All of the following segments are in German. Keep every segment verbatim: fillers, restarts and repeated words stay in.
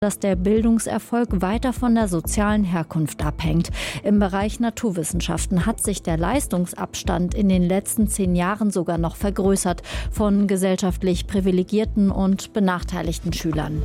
dass der Bildungserfolg weiter von der sozialen Herkunft abhängt. Im Bereich Naturwissenschaften hat sich der Leistungsabstand in den letzten zehn Jahren sogar noch vergrößert von gesellschaftlich privilegierten und benachteiligten Schülern.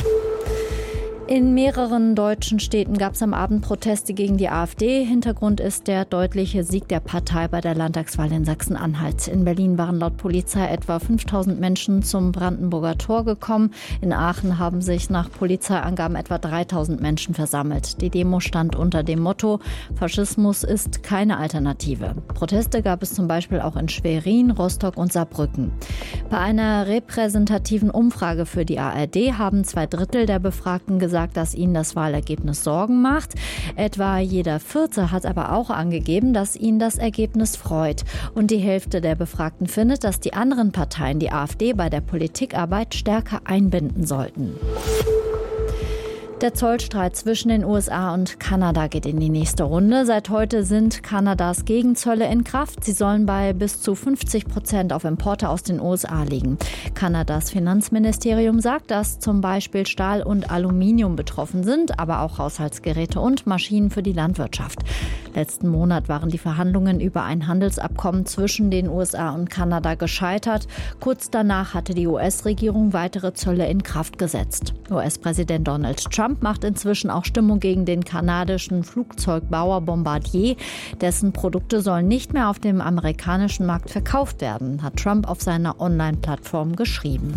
In mehreren deutschen Städten gab es am Abend Proteste gegen die AfD. Hintergrund ist der deutliche Sieg der Partei bei der Landtagswahl in Sachsen-Anhalt. In Berlin waren laut Polizei etwa fünftausend Menschen zum Brandenburger Tor gekommen. In Aachen haben sich nach Polizeiangaben etwa dreitausend Menschen versammelt. Die Demo stand unter dem Motto: Faschismus ist keine Alternative. Proteste gab es zum Beispiel auch in Schwerin, Rostock und Saarbrücken. Bei einer repräsentativen Umfrage für die A R D haben zwei Drittel der Befragten gesagt, sagt, dass ihnen das Wahlergebnis Sorgen macht. Etwa jeder Vierte hat aber auch angegeben, dass ihn das Ergebnis freut. Und die Hälfte der Befragten findet, dass die anderen Parteien die AfD bei der Politikarbeit stärker einbinden sollten. Der Zollstreit zwischen den U S A und Kanada geht in die nächste Runde. Seit heute sind Kanadas Gegenzölle in Kraft. Sie sollen bei bis zu fünfzig Prozent auf Importe aus den U S A liegen. Kanadas Finanzministerium sagt, dass zum Beispiel Stahl und Aluminium betroffen sind, aber auch Haushaltsgeräte und Maschinen für die Landwirtschaft. Letzten Monat waren die Verhandlungen über ein Handelsabkommen zwischen den U S A und Kanada gescheitert. Kurz danach hatte die U S-Regierung weitere Zölle in Kraft gesetzt. U S-Präsident Donald Trump macht inzwischen auch Stimmung gegen den kanadischen Flugzeugbauer Bombardier. Dessen Produkte sollen nicht mehr auf dem amerikanischen Markt verkauft werden, hat Trump auf seiner Online-Plattform geschrieben.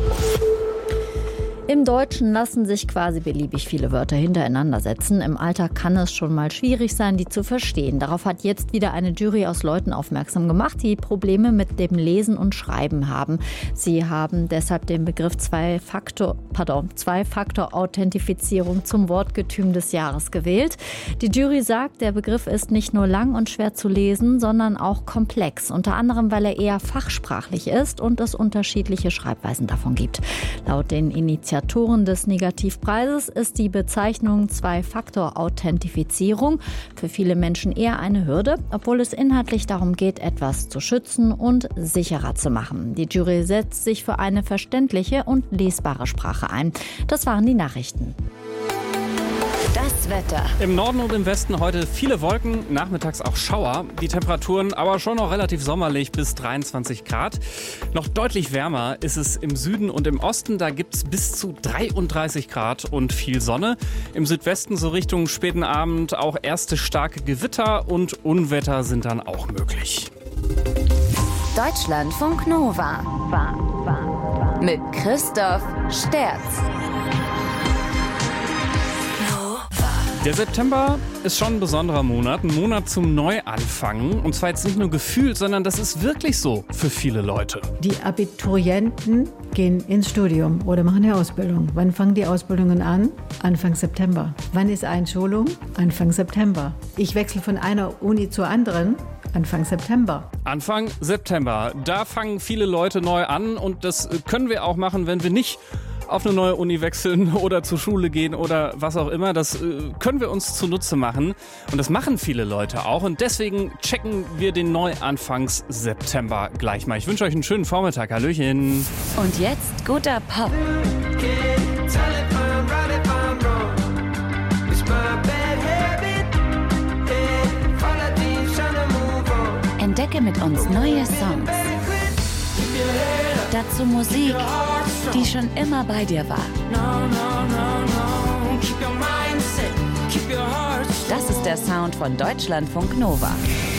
Im Deutschen lassen sich quasi beliebig viele Wörter hintereinander setzen. Im Alltag kann es schon mal schwierig sein, die zu verstehen. Darauf hat jetzt wieder eine Jury aus Leuten aufmerksam gemacht, die Probleme mit dem Lesen und Schreiben haben. Sie haben deshalb den Begriff Zwei-Faktor, pardon, Zwei-Faktor-Authentifizierung zum Wortgetüm des Jahres gewählt. Die Jury sagt, der Begriff ist nicht nur lang und schwer zu lesen, sondern auch komplex. Unter anderem, weil er eher fachsprachlich ist und es unterschiedliche Schreibweisen davon gibt. Laut den Initiativen des Negativpreises ist die Bezeichnung Zwei-Faktor-Authentifizierung für viele Menschen eher eine Hürde, obwohl es inhaltlich darum geht, etwas zu schützen und sicherer zu machen. Die Jury setzt sich für eine verständliche und lesbare Sprache ein. Das waren die Nachrichten. Das Wetter. Im Norden und im Westen heute viele Wolken, nachmittags auch Schauer. Die Temperaturen aber schon noch relativ sommerlich bis dreiundzwanzig Grad. Noch deutlich wärmer ist es im Süden und im Osten. Da gibt es bis zu dreiunddreißig Grad und viel Sonne. Im Südwesten so Richtung späten Abend auch erste starke Gewitter und Unwetter sind dann auch möglich. Deutschlandfunk Nova. Mit Christoph Sterz. Der September ist schon ein besonderer Monat, ein Monat zum Neuanfangen. Und zwar jetzt nicht nur gefühlt, sondern das ist wirklich so für viele Leute. Die Abiturienten gehen ins Studium oder machen eine Ausbildung. Wann fangen die Ausbildungen an? Anfang September. Wann ist Einschulung? Anfang September. Ich wechsle von einer Uni zur anderen. Anfang September. Anfang September. Da fangen viele Leute neu an und das können wir auch machen, wenn wir nicht auf eine neue Uni wechseln oder zur Schule gehen oder was auch immer. Das äh, können wir uns zunutze machen. Und das machen viele Leute auch. Und deswegen checken wir den Neuanfangs September gleich mal. Ich wünsche euch einen schönen Vormittag. Hallöchen. Und jetzt guter Pop. Entdecke mit uns neue Songs. Dazu Musik, die schon immer bei dir war. Das ist der Sound von Deutschlandfunk Nova.